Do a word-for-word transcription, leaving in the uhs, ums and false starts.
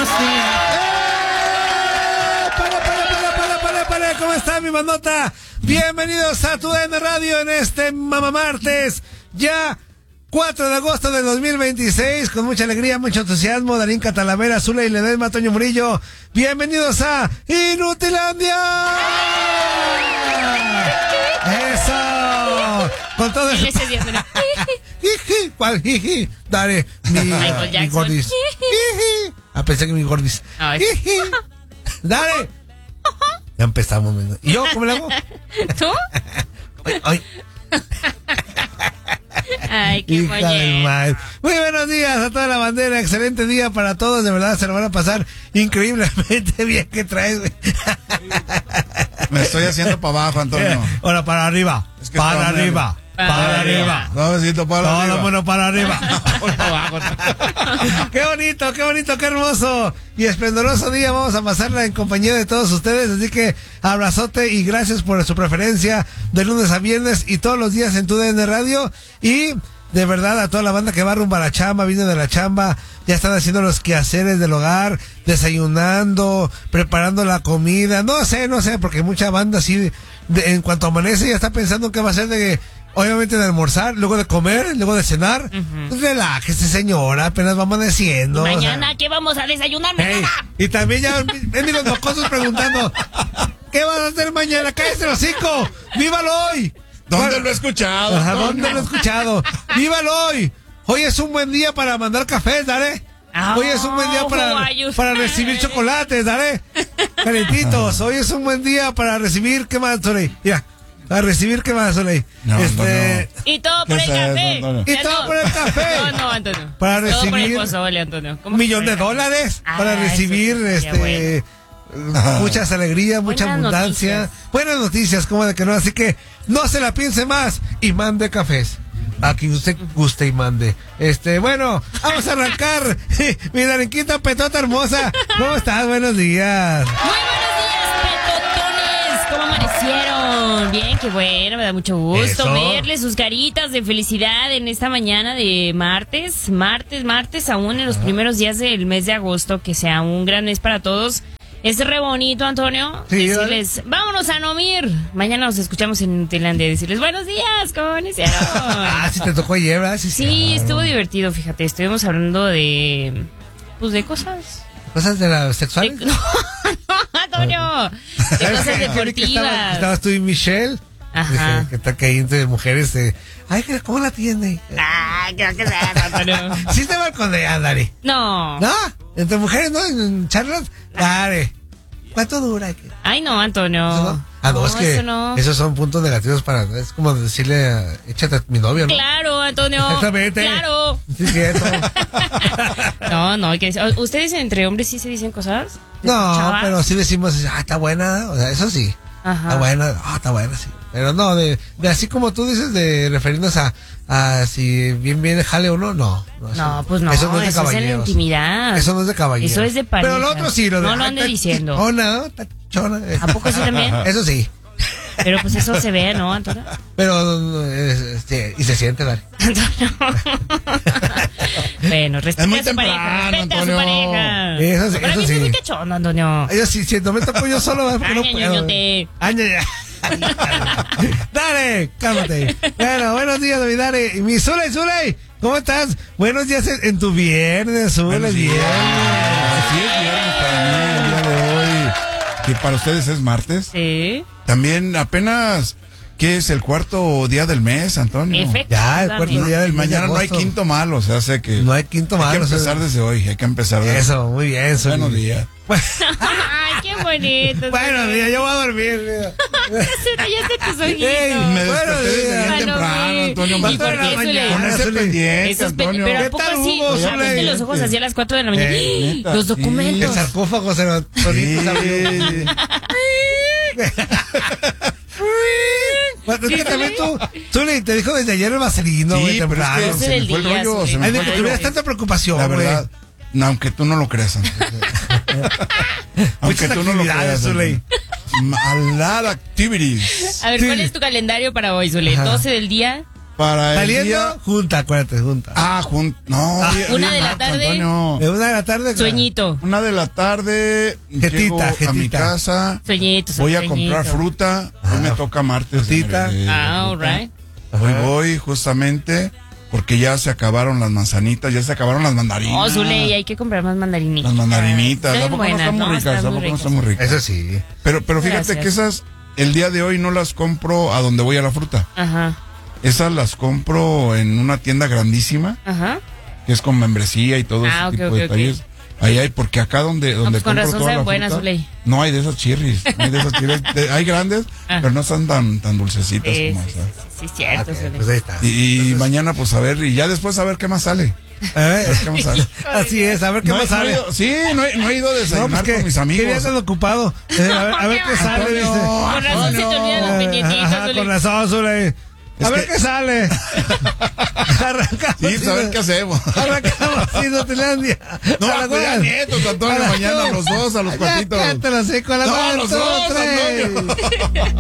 buenos días. ¡Eh! ¡Para, para, para, para, para, para! ¿Cómo está mi manota? Bienvenidos a tu D N Radio en este Mamá Martes, ya cuatro de agosto del dos mil veintiséis, con mucha alegría, mucho entusiasmo. Darín Catalavera, Zula y Ledesma, Toño Murillo. Bienvenidos a Inutilandia. ¡Eso! Con todo eso. ¿Cuál? Dale, mi, mi gordis. Ah, pensé que mi gordis. Dale. Ya empezamos. ¿Y yo cómo le hago? ¿Tú? Ay, ay. Ay, qué Hija del mal. Muy buenos días a toda la bandera. Excelente día para todos. De verdad, se lo van a pasar increíblemente bien que traes, güey. Me estoy haciendo para abajo, Antonio. Ahora para arriba. Es que para arriba. Para, para arriba. No, necesito para no, arriba. No, bueno, para arriba. Qué bonito, qué bonito, qué hermoso y esplendoroso día. Vamos a pasarla en compañía de todos ustedes. Así que abrazote y gracias por su preferencia de lunes a viernes y todos los días en tu D N Radio. Y de verdad a toda la banda que va rumbo a la chamba, viene de la chamba, ya están haciendo los quehaceres del hogar, desayunando, preparando la comida. No sé, no sé, porque mucha banda así, de, en cuanto amanece, ya está pensando qué va a hacer de... Obviamente de almorzar, luego de comer, luego de cenar. Uh-huh. Pues relájese, señora, apenas va amaneciendo. Mañana, o sea, ¿qué vamos a desayunar mañana? Hey, y también ya ven los mocosos preguntando, ¿qué vas a hacer mañana? ¡Cállese el hocico! ¡Vívalo hoy! ¿Dónde bueno, lo he escuchado? Ajá, ¿dónde lo he escuchado? ¡Vívalo hoy! Hoy es un buen día para mandar cafés, ¿dale? Oh, hoy es un buen día para, para recibir chocolates, ¿dale? Calentitos. Hoy es un buen día para recibir, ¿qué más, Soleil? Mira. A recibir, ¿qué más, Soleil? No, este... no, no. Y todo por el café. No, no, no. Y todo por el café. No, no, Antonio. Para recibir. Todo por el pozole, Antonio. Un millón de dólares. Ah, para recibir, este. Bueno. Muchas alegrías, mucha Buenas abundancia. Noticias. Buenas noticias, como de que no. Así que no se la piense más y mande cafés. A quien usted guste y mande. Este, bueno, vamos a arrancar. Mi Darinquita Petota hermosa. ¿Cómo estás? Buenos días. Muy buenos días, Petotones. ¿Cómo amanecieron? Bien, qué bueno, me da mucho gusto Eso. verles sus caritas de felicidad en esta mañana de martes. Martes, martes, aún en los ah. primeros días del mes de agosto. Que sea un gran mes para todos. Es re bonito, Antonio, sí, decirles, vámonos a Nomir. Mañana nos escuchamos en Tailandia, decirles, buenos días, ¿cómo amanecieron? Ah, sí te tocó ayer, ¿verdad? Sí, sí, sí, estuvo divertido, fíjate, estuvimos hablando de, pues, de cosas. ¿Cosas de la sexuales? De, no, no, Antonio, de cosas deportivas. Estaba, estabas tú y Michelle. Ajá. Dije, que está que hay entre mujeres, eh, ay, ¿cómo la tiene? Ah, creo que sea, Antonio. Sí te balconean, Dari. No. ¿No? Entre mujeres, ¿no? En charlas, Dari. ¿Cuánto dura? Ay, no, Antonio. No? Ah, no, no, es que eso no. Esos son puntos negativos para, es como decirle, échate a mi novio, ¿no? Claro, Antonio. Exactamente. Claro. Sí, cierto. No, no, hay que decir, ¿ustedes entre hombres sí se dicen cosas? No, chavas? Pero sí decimos, ah, está buena, o sea, eso sí. Ajá. Está buena, ah, está buena, sí. Pero no, de, de así como tú dices, de referirnos a, a si bien viene jale o no, no. No, no pues no, eso no es de eso caballeros. Es en la intimidad. Eso no es de caballeros. Eso es de pareja. Pero lo otro sí, lo de... No lo ande diciendo. Oh, no, está chona. ¿A poco sí también? Eso sí. Pero pues eso se ve, ¿no, Antonio? Pero, este, y se siente, Dari. Bueno, respeta es muy a su pareja, respeta Antonio. a su pareja. Eso sí, Para eso mí sí. es muy cachondo, Antonio. Yo sí, si no me toco yo solo, ¿verdad? Porque Ay, no puedo. te... Ay, Dale, cálmate. Bueno, buenos días, David, Dale. Y mi Zuley, Zuley, ¿cómo estás? Buenos días en, en tu viernes, Zuley, viernes. Así es, viernes para mí, el día de hoy, que para ustedes es martes. Sí. También apenas, ¿qué es el cuarto día del mes, Antonio? Ya, el cuarto día del mes. Mañana no hay quinto malo, o sea, sé que... No hay quinto malo. Hay que empezar o sea, desde hoy, hay que empezar desde Eso, muy bien, Zuley. Buenos días. Ay, qué bonito. Buenos días, yo voy a dormir. Ya se tus ojitos. Ey, Me buenos desperté desde días. bien temprano, Antonio. ¿Y Más por qué, tarde Zuley? con ese pendiente, Esos pe- Antonio. Pero ¿a ¿Qué poco tal, así? Hugo, Abriste Zuley? los ojos así a las cuatro de la mañana. Eh, neta, Los sí. El documentos. sarcófago se lo solito salió. Bueno, es que también tú, Zuley, te dijo desde ayer el vaselino, güey, Sí, pero temprano. es que Ese se del me fue el día, rollo, sí. se me Ay, fue de el que rollo. tuvieras tanta preocupación, La güey. verdad, no, aunque tú no lo creas. Aunque tú no lo creas. Zuley. A lot of activities. A ver, Sí. ¿cuál es tu calendario para hoy, Zuley? doce del día. para el Saliendo, día... junta, acuérdate, junta. Ah, junta. No, Ah, día- una día de la Marta, tarde. Antonio. De una de la tarde. Sueñito. Una de la tarde Jetita, llego a jetita. mi casa. Sueñito, Voy a sueñito. comprar fruta. Hoy me toca martes. Frutita. señores, Ah, all fruta. right. Hoy voy justamente porque ya se acabaron las manzanitas, ya se acabaron las mandarinas. Oh, Zuley, hay que comprar más mandarinitas. Las mandarinitas. Están ¿A poco no buenas, están muy no, ricas? están ¿A muy poco no están ricas. muy ricas? Eso sí. Pero, pero fíjate Gracias. que esas, el día de hoy no las compro a donde voy a la fruta. Ajá, Esas las compro en una tienda grandísima, ajá. que es con membresía y todo Ah, ese ok, tipo ok, de detalles. ok. Ahí hay, porque acá donde, donde pues con compro razón toda saben la buenas, fruta, Zuley. no hay de esas chirris, no hay de esas chirris. De- hay grandes, Ah. pero no están tan, tan dulcecitas Sí, como sí, esas. sí, sí, cierto, Ok, Zuley. pues ahí está. Y, y mañana pues a ver, y ya después a ver qué más sale. A ver, ¿Qué más sale? así es, a ver qué No he- más no he sale. ido- sí, no he, no he ido a No, desayunar pues que con mis amigos. quería estar ocupado. Eh, a ver, a ver qué sale, Antonio, dice. Con razón se te olvidan los pendientitos, Ajá, Zuley. con razón, Zuley. A Es ver que- qué sale. Arrancamos. Sí, pues a ver qué hacemos. Arrancamos sin Notilandia. No, A la pues ya cual. nietos, Antonio, A la mañana cual. los dos, a los Ya cuatitos. cántala, seco, a la No, cual, los dos, dos, tres. Antonio.